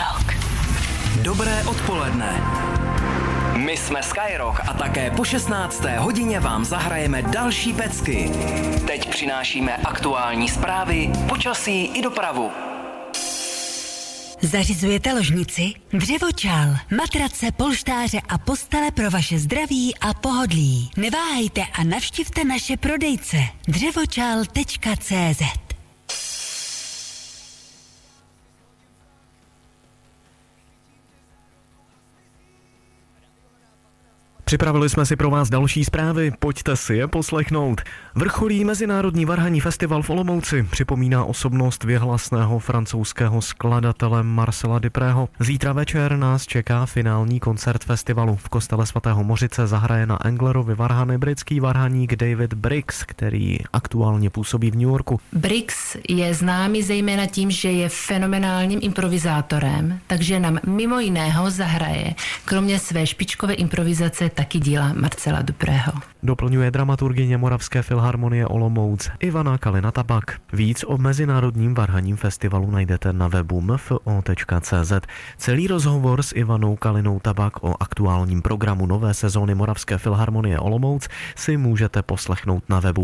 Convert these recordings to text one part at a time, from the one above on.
Skyrock. Dobré odpoledne. My jsme Skyrock a také po 16. hodině vám zahrajeme další pecky. Teď přinášíme aktuální zprávy, počasí i dopravu. Zařizujete ložnici? Dřevočal, matrace, polštáře a postele pro vaše zdraví a pohodlí. Neváhejte a navštivte naše prodejce dřevočal.cz. Připravili jsme si pro vás další zprávy, pojďte si je poslechnout. Vrcholí Mezinárodní varhanní festival v Olomouci, připomíná osobnost věhlasného francouzského skladatele Marcela Duprého. Zítra večer nás čeká finální koncert festivalu. V kostele svatého Mořice zahraje na Englerovy varhany britský varhaník David Briggs, který aktuálně působí v New Yorku. Briggs je známý zejména tím, že je fenomenálním improvizátorem, takže nám mimo jiného zahraje, kromě své špičkové improvizace, taky díla Marcela Duprého. Doplňuje dramaturgyně Moravské filharmonie Olomouc Ivana Kalina-Tabak. Víc o Mezinárodním varhanním festivalu najdete na webu mfo.cz. Celý rozhovor s Ivanou Kalinou-Tabak o aktuálním programu nové sezóny Moravské filharmonie Olomouc si můžete poslechnout na webu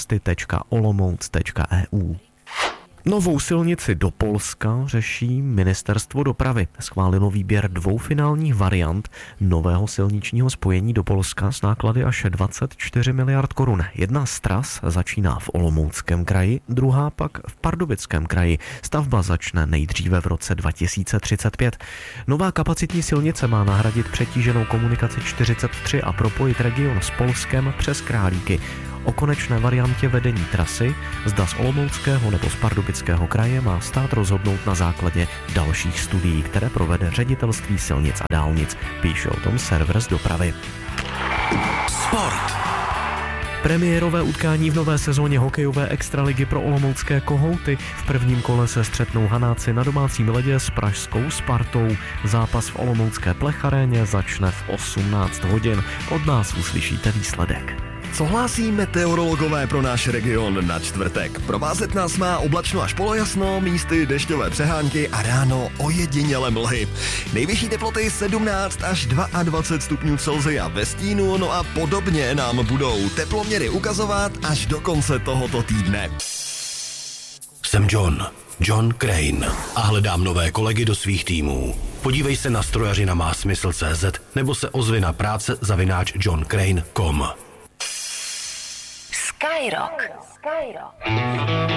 podcasty.olomouc.eu. Novou silnici do Polska řeší ministerstvo dopravy. Schválilo výběr 2 finálních variant nového silničního spojení do Polska s náklady až 24 miliard korun. Jedna z tras začíná v Olomouckém kraji, druhá pak v Pardubickém kraji. Stavba začne nejdříve v roce 2035. Nová kapacitní silnice má nahradit přetíženou komunikaci 43 a propojit region s Polskem přes Králíky. O konečné variantě vedení trasy, zda z Olomouckého nebo z Pardubického kraje, má stát rozhodnout na základě dalších studií, které provede Ředitelství silnic a dálnic. Píše o tom server z dopravy. Sport. Premiérové utkání v nové sezóně hokejové extraligy pro olomoucké Kohouty. V prvním kole se střetnou Hanáci na domácím ledě s pražskou Spartou. Zápas v olomoucké Plecharéně začne v 18 hodin. Od nás uslyšíte výsledek. Co hlásí meteorologové pro náš region na čtvrtek? Provázet nás má oblačno až polojasno, místy dešťové přehánky a ráno ojedinělé mlhy. Nejvyšší teploty 17 až 22 stupňů Celsia ve stínu, no a podobně nám budou teploměry ukazovat až do konce tohoto týdne. Jsem John Crane a hledám nové kolegy do svých týmů. Podívej se na strojařina má smysl.cz nebo se ozvi na práce@johncrane.com. Skyrock.